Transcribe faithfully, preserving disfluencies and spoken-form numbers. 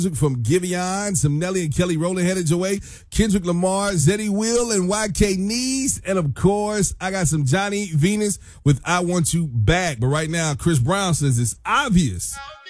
from Giveon, some Nelly and Kelly Rowland headed your way, Kendrick Lamar, Zeddy Will, and Y K Nees. And of course, I got some Johnny Venus with I Want You Back. But right now, Chris Brown says it's obvious